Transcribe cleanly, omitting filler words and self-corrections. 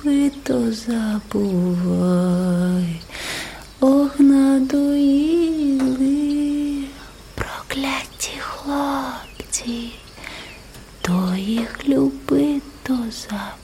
люби, то забувай. Ох, надоїли прокляті хлопці, то їх люби, то забувай.